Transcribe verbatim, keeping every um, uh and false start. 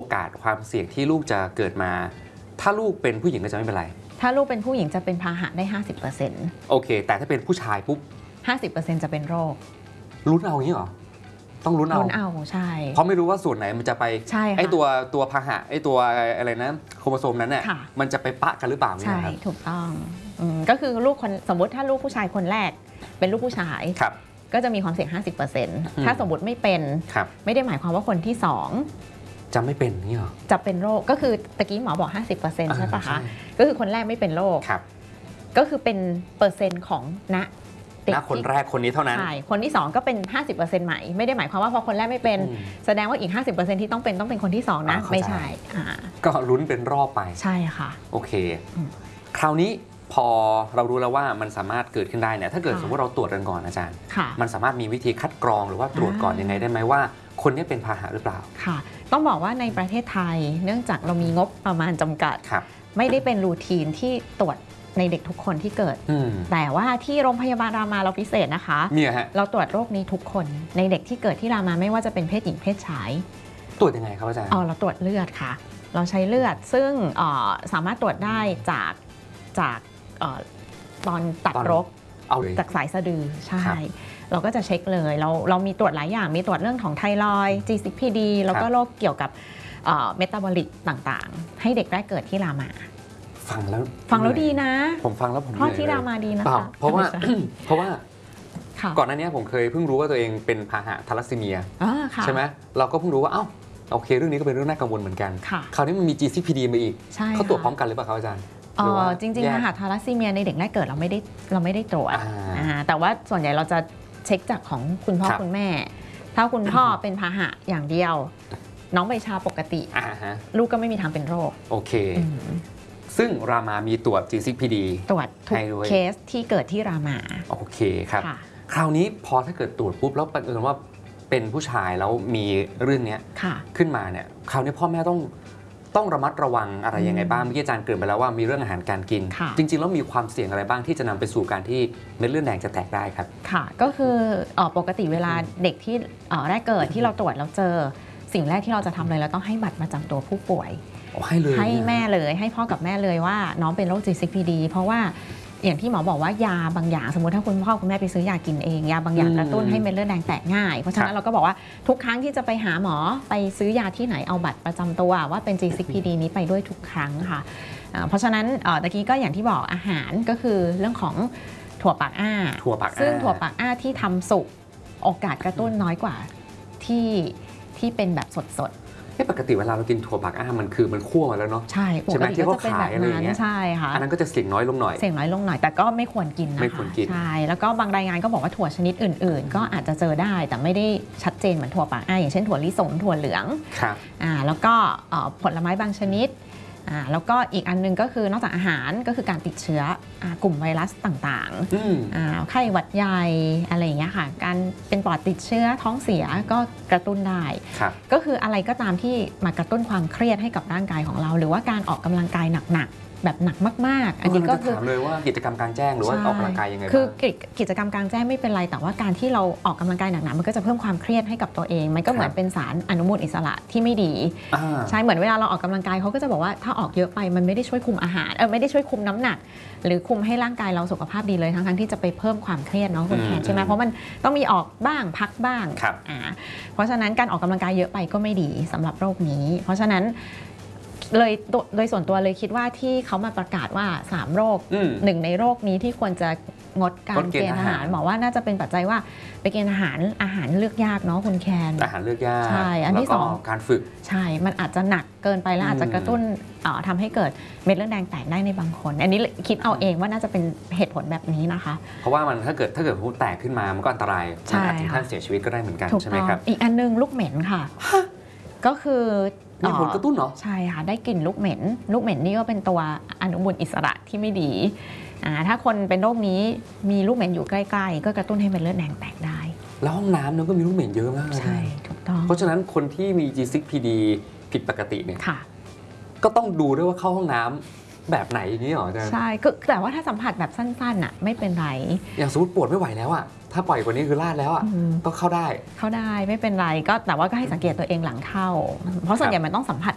อกาสความเสี่ยงที่ลูกจะเกิดมาถ้าลูกเป็นผู้หญิงก็จะไม่เป็นไรถ้าลูกเป็นผู้หญิงจะเป็นพาหะได้ ห้าสิบเปอร์เซ็นต์โอเคแต่ถ้าเป็นผู้ชายปุ๊บห้าสิบเปอร์เซ็นต์ จะเป็นโรคลุ้นเอาอย่างนี้เหรอต้องลุ้นเอาลุ้นเอาใช่เพราะไม่รู้ว่าส่วนไหนมันจะไปไอ้ตัวตัวพาหะไอ้ตัวอะไรนะโครโมโซมนั้นเนี่ยมันจะไปปะกันหรือเปล่าใช่ถูกต้องก็คือลูกคนสมมติถ้าลูกผู้ชายคนแรกเป็นลูกผู้ชายก็จะมีความเสี่ยง ห้าสิบเปอร์เซ็นต์ ถ้าสมมติไม่เป็นไม่ได้หมายความว่าคนที่สองจะไม่เป็นนี่หรอจะเป็นโรคก็คือตะกี้หมอบอก ห้าสิบเปอร์เซ็นต์ ใช่ปะคะก็คือคนแรกไม่เป็นโรคก็คือเป็นเปอร์เซ็นต์ของณณคนแรกคนนี้เท่านั้นใช่คนที่สองก็เป็น ห้าสิบเปอร์เซ็นต์ ใหม่ไม่ได้หมายความว่าพอคนแรกไม่เป็นแสดงว่าอีก ห้าสิบเปอร์เซ็นต์ ที่ต้องเป็นต้องเป็นคนที่สองนะไม่ใช่ก็ลุ้นเป็นรอบไปใช่ค่ะโอเคคราวนี้พอเรารู้แล้วว่ามันสามารถเกิดขึ้นได้เนี่ยถ้าเกิดสมมติเราตรวจกันก่อนอาจารย์มันสามารถมีวิธีคัดกรองหรือว่าตรวจก่อนยังไงได้ไหมว่าคนนี้เป็นพาหะหรือเปล่าค่ะต้องบอกว่าในประเทศไทยเนื่องจากเรามีงบประมาณจำกัดไม่ได้เป็นรูทีนที่ตรวจในเด็กทุกคนที่เกิดแต่ว่าที่โรงพยาบาลรามาเราพิเศษนะคะเราตรวจโรคนี้ทุกคนในเด็กที่เกิดที่รามาไม่ว่าจะเป็นเพศหญิงเพศชายตรวจยังไงครับอาจารย์อ๋อเราตรวจเลือดค่ะเราใช้เลือดซึ่งสามารถตรวจได้จากจากตอนตัดรกจากสายสะดือใช่เราก็จะเช็คเลยเราเรามีตรวจหลายอย่างมีตรวจเรื่องของไทรอยด์ จี ซิก พี ดี แล้วก็โรคเกี่ยวกับเมตาบอลิกต่างๆให้เด็กแรกเกิดที่รามาฟังแล้วฟังแล้วดีนะผมฟังแล้วผมเพราะที่รามาดีนะคะเพราะว่าเพราะว่าก่อนหน้านี้ผมเคยเพิ่งรู้ว่าตัวเองเป็นพาหะทาลัสซีเมียใช่ไหมเราก็เพิ่งรู้ว่าเอ้าโอเคเรื่องนี้ก็เป็นเรื่องน่ากังวลเหมือนกันคราวนี้มันมี จี ซิก พี ดี มาอีกเขาตรวจพร้อมกันหรือเปล่าครับอาจารย์อ๋อจริงๆพาหะทาลัสซีเมียในเด็กแรกเกิดเราไม่ได้เราไม่ได้ตรวจแต่ว่าส่วนใหญ่เราจะเช็คจากของคุณพ่อคุณแม่ถ้าคุณพ่อเป็นพาหะอย่างเดียวน้องใบชาปกติลูกก็ไม่มีทางเป็นโรคโอเคซึ่งรามามีตรวจ จี ซิก พี ดีตรวจทุกเคสที่เกิดที่รามาโอเคครับคราวนี้พอถ้าเกิดตรวจปุ๊บแล้วบังเอิญว่าเป็นผู้ชายแล้วมีเรื่องนี้ขึ้นมาเนี่ยคราวนี้พ่อแม่ต้องต้องระมัดระวังอะไรยังไงบ้างเมื่อกี้อาจารย์เกริ่นไปแล้วว่ามีเรื่องอาหารการกินจริงๆแล้วมีความเสี่ยงอะไรบ้างที่จะนำไปสู่การที่เม็ดเลือดแดงจะแตกได้ครับค่ะก็คือปกติเวลาเด็กที่แรกเกิดที่เราตรวจแล้วเจอสิ่งแรกที่เราจะทำเลยเราต้องให้บัตรประจำตัวผู้ป่วยให้เลยให้แม่เลยให้พ่อกับแม่เลยว่าน้องเป็นโรค จี ซิก พี ดี เพราะว่าอย่างที่หมอบอกว่ายาบางอย่างสมมติถ้าคุณพ่อคุณแม่ไปซื้อยากินเองยาบางอย่างกระตุ้นให้เม็ดเลือดแดงแตกง่ายเพราะฉะนั้นเราก็บอกว่าทุกครั้งที่จะไปหาหมอไปซื้อยาที่ไหนเอาบัตรประจำตัวว่าเป็น จี ซิก พี ดี นี้ไปด้วยทุกครั้งค่ะเพราะฉะนั้นตะกี้ก็อย่างที่บอกอาหารก็คือเรื่องของถั่วปากอ้าซึ่งถั่วปากอ้าที่ทำสุกโอกาสกระตุ้นน้อยกว่าที่ที่เป็นแบบสดปกติเวลาเรากินถั่วปากอ้ามันคือมันคั่วมาแล้วเนาะใช่ใช่ไหมที่เขาขายอะไรอย่างเงี้ยใช่ค่ะอันนั้นก็จะเสี่ยงน้อยลงหน่อยเสี่ยงน้อยลงหน่อยแต่ก็ไม่ควรกินนะคะไม่ควรกินใช่แล้วก็บางรายงานก็บอกว่าถั่วชนิดอื่นๆก็อาจจะเจอได้แต่ไม่ได้ชัดเจนเหมือนถั่วปากอ้าอย่างเช่นถั่วลิสงถั่วเหลืองครับอ่าแล้วก็ผลไม้บางชนิดอ่าแล้วก็อีกอันนึงก็คือนอกจากอาหารก็คือการติดเชื้อกลุ่มไวรัสต่างๆอ่าไข้หวัดใหญ่อะไรอย่างเงี้ยค่ะการเป็นปอดติดเชื้อท้องเสียก็กระตุ้นได้ก็คืออะไรก็ตามที่มากระตุ้นความเครียดให้กับร่างกายของเราหรือว่าการออกกำลังกายหนักๆแบบหนักมากๆอันนี้ก็คือถามเลยว่ากิจกรรมกลางแจ้งหรือว่าออกกำลังกายยังไงคือกิจกรรมกลางแจ้งไม่เป็นไรแต่ว่าการที่เราออกกำลังกายหนักๆมันก็จะเพิ่มความเครียดให้กับตัวเองมันก็เหมือนเป็นสารอนุมูลอิสระที่ไม่ดีใช่เหมือนเวลาเราออกกำลังกายเขาก็จะบอกว่าถ้าออกเยอะไปมันไม่ได้ช่วยคุมอาหารเออไม่ได้ช่วยคุมน้ำหนักหรือคุมให้ร่างกายเราสุขภาพดีเลยทั้งๆที่จะไปเพิ่มความเครียดเนาะคุณแทนใช่ไหมเพราะมันต้องมีออกบ้างพักบ้างเพราะฉะนั้นการออกกำลังกายเยอะไปก็ไม่ดีสำหรับโรคนี้เพราะฉะนั้นเลยโดยส่วนตัวเลยคิดว่าที่เขามาประกาศว่าสามโรคหนึ่งในโรคนี้ที่ควรจะงดการเกณฑ์อาหารบอกว่าน่าจะเป็นปัจจัยว่าไปเกณฑ์อาหารอาหารเลือกยากเนาะคุณแคนอาหารเลือกยากใช่อันที่สองการฝึกใช่มันอาจจะหนักเกินไปแล้วอาจจะกระตุ้นทำให้เกิดเม็ดเลือดแดงแตกได้ในบางคนอันนี้คิดเอาเองว่าน่าจะเป็นเหตุผลแบบนี้นะคะเพราะว่ามันถ้าเกิดถ้าเกิดหูแตกขึ้นมามันก็อันตรายมันอาจถึงขั้นเสียชีวิตก็ได้เหมือนกันใช่ไหมครับอีกอันนึงลูกเหม็นค่ะก็คือมีผลกระตุ้นเหรอใช่ค่ะได้กลิ่นลูกเหม็นลูกเหม็นนี่ก็เป็นตัวอนุมูลอิสระที่ไม่ดีถ้าคนเป็นโรคนี้มีลูกเหม็นอยู่ใกล้ๆก็กระตุ้นให้เม็ดเลือดแดงแตกได้แล้วห้องน้ำนั้นก็มีลูกเหม็นเยอะมากใช่ถูกต้องเพราะฉะนั้นคนที่มี จี ซิก พี ดี ผิดปกติเนี่ยก็ต้องดูด้วยว่าเข้าห้องน้ำแบบไหนอย่างนี้หรอใช่ก็แต่ว่าถ้าสัมผัสแบบสั้นๆอ่ะไม่เป็นไรอย่างสมมติปวดไม่ไหวแล้วอ่ะถ้าปล่อยกว่านี้คือลาดแล้วอ่ะก็เข้าได้เข้าได้ไม่เป็นไรก็แต่ว่าก็ให้สังเกตตัวเองหลังเข้าเพราะส่วนใหญ่มันต้องสัมผัส